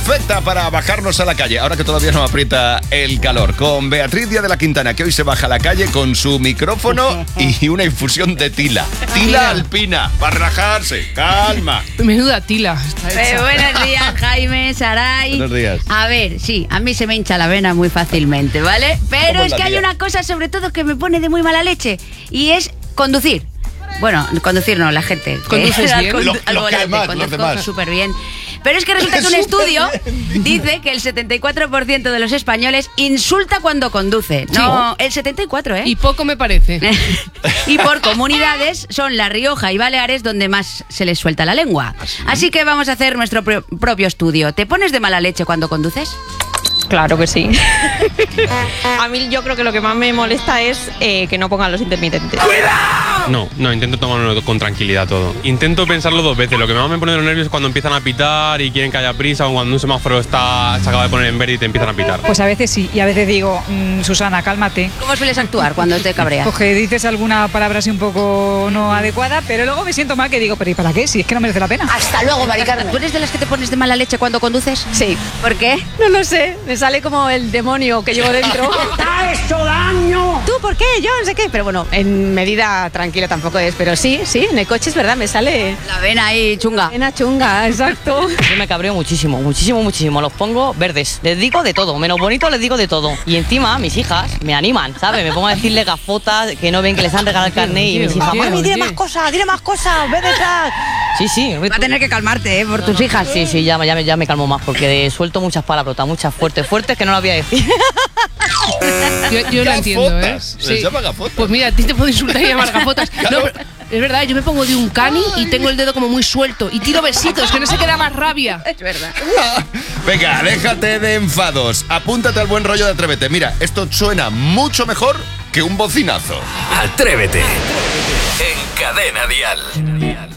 perfecta para bajarnos a la calle, ahora que todavía no aprieta el calor. Con Beatriz Díaz de la Quintana, que hoy se baja a la calle con su micrófono y una infusión de tila. Tila alpina, para relajarse. Calma. Menuda tila. Buenos días, Jaime, Saray. Buenos días. A ver, sí, a mí se me hincha la vena muy fácilmente, ¿vale? Pero es que hay una cosa sobre todo que me pone de muy mala leche y es conducir. Bueno, conducir no, la gente. ¿Conduces bien? Los que hay más, los demás. Conduzco súper bien. Pero es que resulta que un estudio dice que el 74% de los españoles insulta cuando conduce. No, el 74, ¿eh? Y poco me parece. Y por comunidades son La Rioja y Baleares donde más se les suelta la lengua. Así que vamos a hacer nuestro propio estudio. ¿Te pones de mala leche cuando conduces? Claro que sí. A mí yo creo que lo que más me molesta es que no pongan los intermitentes. No, intento tomarlo con tranquilidad todo. Intento pensarlo 2 veces. Lo que más me pone de los nervios es cuando empiezan a pitar y quieren que haya prisa, o cuando un semáforo se acaba de poner en verde y te empiezan a pitar. Pues a veces sí, y a veces digo, Susana, cálmate. ¿Cómo sueles actuar cuando te cabreas? Pues que dices alguna palabra así un poco no adecuada, pero luego me siento mal que digo, pero ¿y para qué? Si es que no merece la pena. Hasta luego, Maricarmen. ¿Tú eres de las que te pones de mala leche cuando conduces? Sí. ¿Por qué? No lo sé, me sale como el demonio que llevo dentro. ¡Te ha hecho daño! ¿Tú por qué? Yo no sé qué. Pero bueno, en medida tranquila tampoco es. Pero sí, en el coche es verdad, me sale La vena ahí chunga. pena chunga, exacto. Yo me cabreo muchísimo. Los pongo verdes. Les digo de todo. Menos bonito les digo de todo. Y encima mis hijas me animan, ¿sabes? Me pongo a decirle gafotas que no ven que les han regalado el carnet y mis hijas, mami, dile más cosas, ve detrás. Sí. Va a tener que calmarte, por tus hijas. Sí, ya me calmo más porque suelto muchas palabrotas, muchas fuertes que no las voy a decir. Yo lo entiendo, ¿eh? Gafotas. Les llama gafotas. Pues mira, a ti te puedo insultar y llamar gafotas. Claro. No, pero es verdad, yo me pongo de un cani y tengo el dedo como muy suelto y tiro besitos, que no se queda más rabia. Es verdad. Venga, déjate de enfados. Apúntate al buen rollo de Atrévete. Mira, esto suena mucho mejor que un bocinazo. Atrévete. En Cadena Dial.